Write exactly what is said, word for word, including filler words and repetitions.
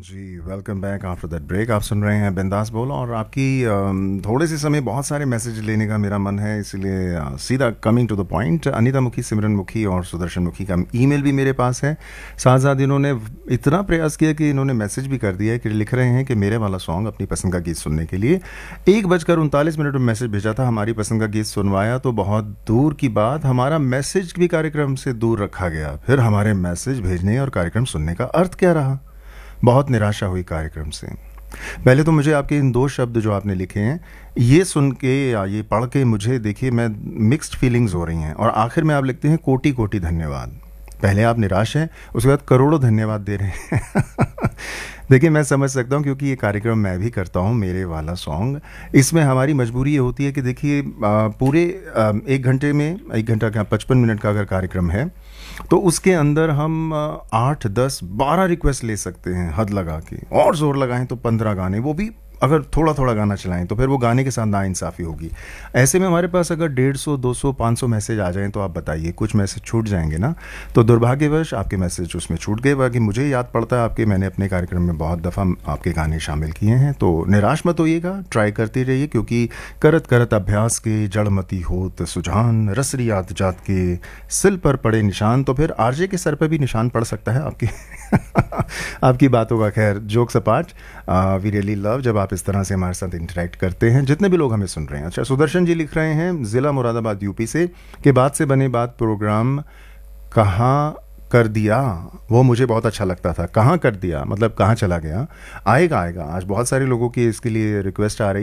Ji, welcome back after that break. आप सुन रहे हैं बिंदास बोल और आपकी अम, थोड़े से समय बहुत सारे मैसेज लेने का मेरा मन है, इसलिए अ, सीधा coming to the point. Anita मुखी, सिमरन मुखी और सुदर्शन मुखी का ईमेल भी मेरे पास है। साथ साथ इन्होंने इतना प्रयास किया कि इन्होंने मैसेज भी कर दिया है कि लिख रहे हैं कि मेरे वाला सॉन्ग अपनी पसंद का गीत सुनने के लिए एक बजकर उनतालीस मिनट में मैसेज भेजा था। हमारी पसंद का गीत सुनवाया तो बहुत दूर की बात, हमारा मैसेज भी कार्यक्रम से दूर रखा गया। फिर हमारे मैसेज भेजने और कार्यक्रम सुनने का अर्थ क्या रहा? बहुत निराशा हुई कार्यक्रम से। पहले तो मुझे आपके इन दो शब्द जो आपने लिखे हैं, ये सुन के या ये पढ़ के मुझे देखिए मैं मिक्स्ड फीलिंग्स हो रही हैं। और आखिर में आप लिखते हैं कोटि कोटि धन्यवाद। पहले आप निराश हैं, उसके बाद करोड़ों धन्यवाद दे रहे हैं। देखिए मैं समझ सकता हूँ क्योंकि ये कार्यक्रम मैं भी करता हूँ, मेरे वाला सॉन्ग। इसमें हमारी मजबूरी ये होती है कि देखिए आ, पूरे आ, एक घंटे में, एक घंटा क्या पचपन मिनट का अगर कार्यक्रम है तो उसके अंदर हम आ, आठ दस बारह रिक्वेस्ट ले सकते हैं हद लगा के, और ज़ोर लगाएं तो पंद्रह गाने, वो भी अगर थोड़ा थोड़ा गाना चलाएं तो फिर वो गाने के साथ नाइंसाफ़ी होगी। ऐसे में हमारे पास अगर डेढ़ सौ दो सौ पाँच सौ मैसेज आ जाएं तो आप बताइए कुछ मैसेज छूट जाएंगे ना। तो दुर्भाग्यवश आपके मैसेज उसमें छूट गए। बाकी मुझे याद पड़ता है आपके, मैंने अपने कार्यक्रम में बहुत दफ़ा आपके गाने शामिल किए हैं। तो निराश मत होइएगा, ट्राई करते रहिए, क्योंकि करत करत अभ्यास के जड़मती होत सुजान, रसरी याद जात के सिल पर पड़े निशान। तो फिर आरजे के सर पर भी निशान पड़ सकता है आपकी आपकी बातों का। खैर jokes apart, we really love जब आप इस तरह से हमारे साथ इंटरेक्ट करते हैं, जितने भी लोग हमें सुन रहे हैं। अच्छा, सुदर्शन जी लिख रहे हैं ज़िला मुरादाबाद यूपी से कि बात से बने बात प्रोग्राम कहाँ कर दिया, वो मुझे बहुत अच्छा लगता था। कहाँ कर दिया मतलब कहाँ चला गया? आएगा आएगा, आज बहुत सारे लोगों की इसके लिए रिक्वेस्ट आ रही